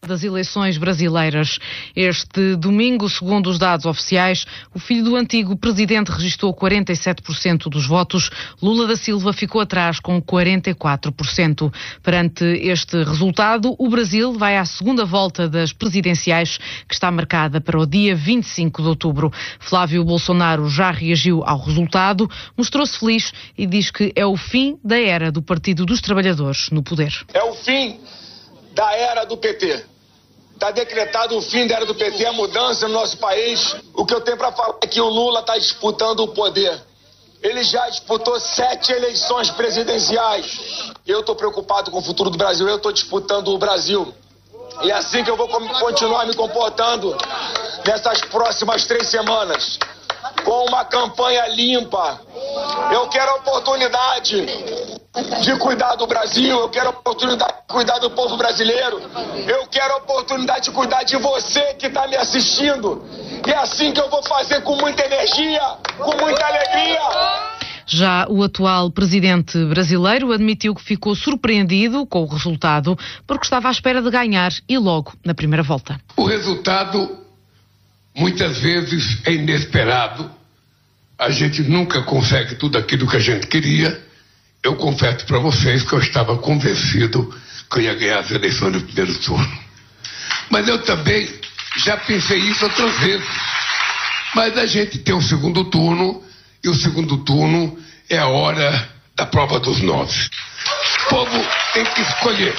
das eleições brasileiras. Este domingo, segundo os dados oficiais, o filho do antigo presidente registrou 47% dos votos. Lula da Silva ficou atrás com 44%. Perante este resultado, o Brasil vai à segunda volta das presidenciais, que está marcada para o dia 25 de outubro. Flávio Bolsonaro já reagiu ao resultado, mostrou-se feliz e diz que é o fim da era do Partido dos Trabalhadores no poder. É o fim da era do PT. Está decretado o fim da era do PT, a mudança no nosso país. O que eu tenho para falar é que o Lula está disputando o poder. Ele já disputou 7 eleições presidenciais. Eu estou preocupado com o futuro do Brasil, eu estou disputando o Brasil. E é assim que eu vou continuar me comportando nessas próximas 3 semanas. Com uma campanha limpa. Eu quero a oportunidade de cuidar do Brasil, eu quero a oportunidade de cuidar do povo brasileiro, eu quero a oportunidade de cuidar de você que está me assistindo. E é assim que eu vou fazer, com muita energia, com muita alegria. Já o atual presidente brasileiro admitiu que ficou surpreendido com o resultado porque estava à espera de ganhar e logo na primeira volta. O resultado muitas vezes é inesperado. A gente nunca consegue tudo aquilo que a gente queria. Eu confesso para vocês que eu estava convencido que eu ia ganhar as eleições no primeiro turno. Mas eu também já pensei isso outras vezes. Mas a gente tem um segundo turno, e o segundo turno é a hora da prova dos 9. O povo tem que escolher.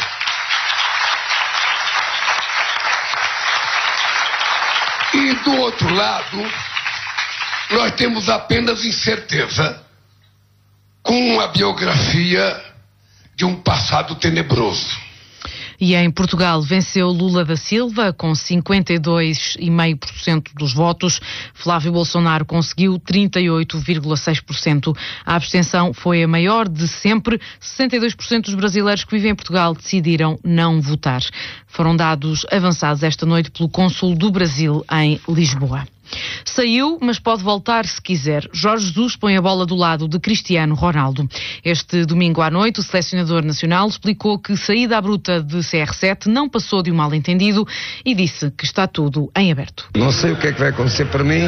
E do outro lado, nós temos apenas incerteza com a biografia de um passado tenebroso. E em Portugal venceu Lula da Silva com 52,5% dos votos. Flávio Bolsonaro conseguiu 38,6%. A abstenção foi a maior de sempre. 62% dos brasileiros que vivem em Portugal decidiram não votar. Foram dados avançados esta noite pelo cônsul do Brasil em Lisboa. Saiu, mas pode voltar se quiser. Jorge Jesus põe a bola do lado de Cristiano Ronaldo. Este domingo à noite, o selecionador nacional explicou que saída à bruta de CR7 não passou de um mal-entendido e disse que está tudo em aberto. Não sei o que é que vai acontecer para mim.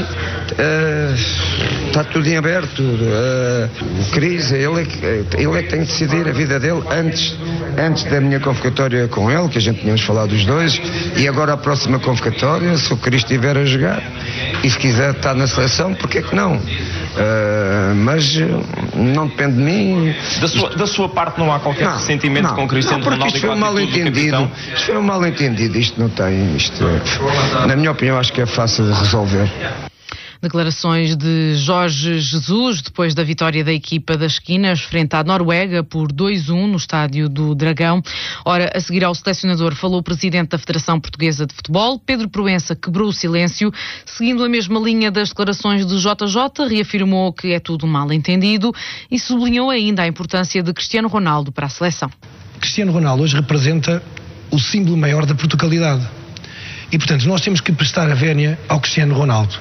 Está tudo em aberto. O Cris, ele é que tem que decidir a vida dele antes da minha convocatória com ele, que a gente tínhamos falado os dois, e agora a próxima convocatória, se o Cris estiver a jogar. E se quiser estar na seleção, porque é que não? Mas não depende de mim. Da sua parte não há qualquer ressentimento com Cristiano Ronaldo? Isto foi um mal-entendido. Isto não tem. Na minha opinião, acho que é fácil de resolver. Declarações de Jorge Jesus depois da vitória da equipa das Esquinas frente à Noruega por 2-1 no estádio do Dragão. Ora, a seguir ao selecionador falou o presidente da Federação Portuguesa de Futebol. Pedro Proença quebrou o silêncio. Seguindo a mesma linha das declarações de JJ, reafirmou que é tudo mal entendido e sublinhou ainda a importância de Cristiano Ronaldo para a seleção. Cristiano Ronaldo hoje representa o símbolo maior da Portugalidade. E, portanto, nós temos que prestar a vénia ao Cristiano Ronaldo.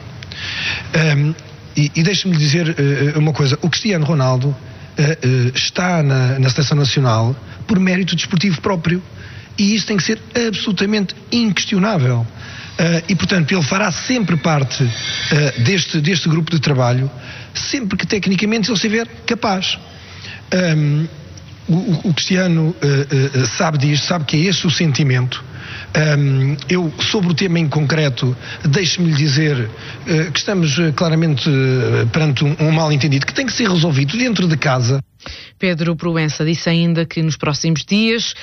E deixe-me dizer uma coisa. O Cristiano Ronaldo está na Seleção Nacional por mérito desportivo próprio. E isso tem que ser absolutamente inquestionável. E, portanto, ele fará sempre parte deste grupo de trabalho, sempre que tecnicamente ele estiver capaz. O Cristiano sabe disto, sabe que é esse o sentimento. Eu, sobre o tema em concreto, deixe-me lhe dizer que estamos claramente perante um mal-entendido que tem que ser resolvido dentro de casa. Pedro Proença disse ainda que nos próximos dias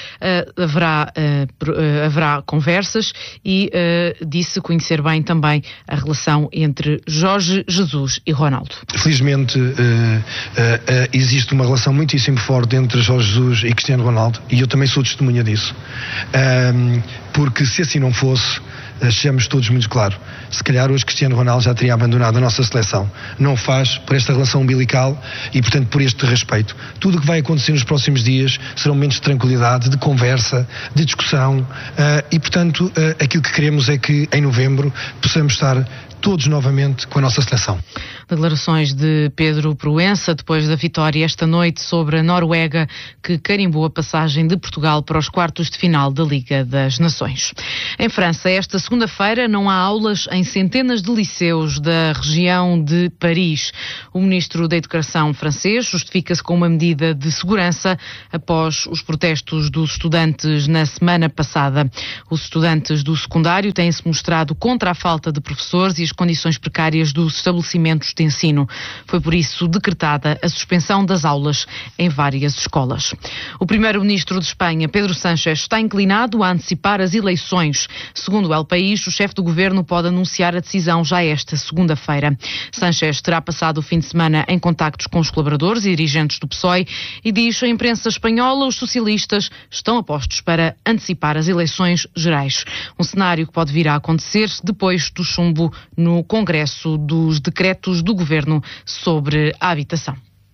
haverá conversas e disse conhecer bem também a relação entre Jorge Jesus e Ronaldo. Felizmente existe uma relação muitíssimo forte entre Jorge Jesus e Cristiano Ronaldo e eu também sou testemunha disso. Porque se assim não fosse, sejamos todos muito claros, se calhar hoje Cristiano Ronaldo já teria abandonado a nossa seleção. Não o faz por esta relação umbilical e, portanto, por este respeito. Tudo o que vai acontecer nos próximos dias serão momentos de tranquilidade, de conversa, de discussão e, portanto, aquilo que queremos é que em novembro possamos estar todos novamente com a nossa seleção. Declarações de Pedro Proença depois da vitória esta noite sobre a Noruega, que carimbou a passagem de Portugal para os quartos de final da Liga das Nações. Em França, esta segunda-feira não há aulas em centenas de liceus da região de Paris. O ministro da Educação francês justifica-se com uma medida de segurança após os protestos dos estudantes na semana passada. Os estudantes do secundário têm-se mostrado contra a falta de professores e as condições precárias dos estabelecimentos de ensino. Foi por isso decretada a suspensão das aulas em várias escolas. O primeiro-ministro de Espanha, Pedro Sánchez, está inclinado a antecipar as eleições. Segundo o El País, o chefe do governo pode anunciar a decisão já esta segunda-feira. Sánchez terá passado o fim de semana em contactos com os colaboradores e dirigentes do PSOE e diz à imprensa espanhola os socialistas estão apostos para antecipar as eleições gerais. Um cenário que pode vir a acontecer depois do chumbo no Congresso dos decretos do governo sobre a habitação.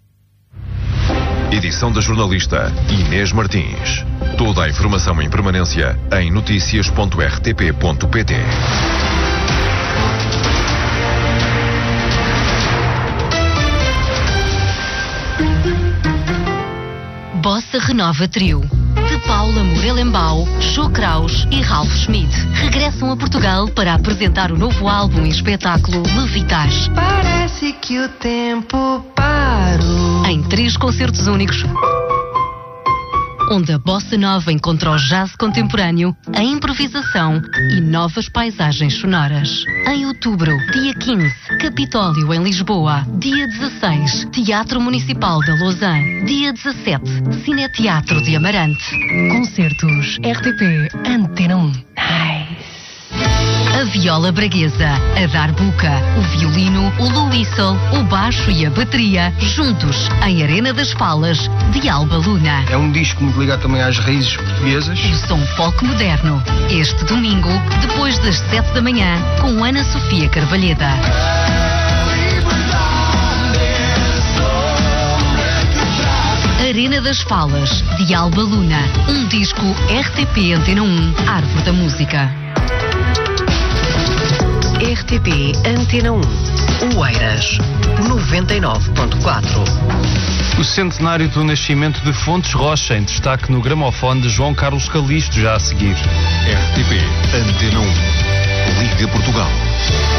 Edição da jornalista Inês Martins. Toda a informação em permanência em noticias.rtp.pt. Bossa Renova Trio, de Paula Morelenbaum, Joe Kraus e Ralph Schmidt, regressam a Portugal para apresentar o novo álbum e espetáculo Levitar. Parece que o tempo parou. Em 3 concertos únicos, onde a bossa nova encontra o jazz contemporâneo, a improvisação e novas paisagens sonoras. Em outubro, dia 15, Capitólio em Lisboa. Dia 16, Teatro Municipal da Lausanne. Dia 17, Cineteatro de Amarante. Concertos RTP Antena 1. A viola braguesa, a darbuca, o violino, o whistle, o baixo e a bateria, juntos em Arena das Falas, de Alba Luna. É um disco muito ligado também às raízes portuguesas. O som folk moderno, este domingo, depois das 7 da manhã, com Ana Sofia Carvalheda. Arena das Falas, de Alba Luna. Um disco RTP Antena 1, Árvore da Música. RTP Antena 1, Oeiras, 99.4. O centenário do nascimento de Fontes Rocha, em destaque no gramofone de João Carlos Calisto, já a seguir. RTP Antena 1. Liga Portugal.